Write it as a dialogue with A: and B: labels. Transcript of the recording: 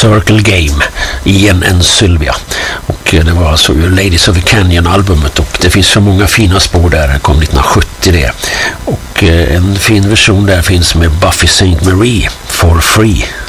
A: Circle Game, Ian and Sylvia. Och det var alltså Ladies of the Canyon-albumet, och det finns så många fina spår där. Det kom 1970 det. Och en fin version där finns med Buffy St. Marie, For Free.